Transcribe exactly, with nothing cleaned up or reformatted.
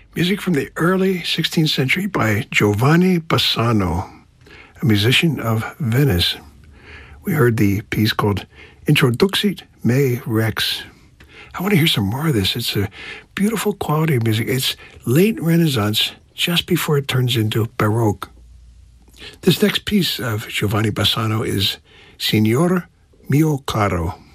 Music from the early sixteenth century by Giovanni Bassano, a musician of Venice. We heard the piece called Introduxit Me Rex. I want to hear some more of this. It's a beautiful quality of music. It's late Renaissance, just before it turns into Baroque. This next piece of Giovanni Bassano is Signor Mio Caro.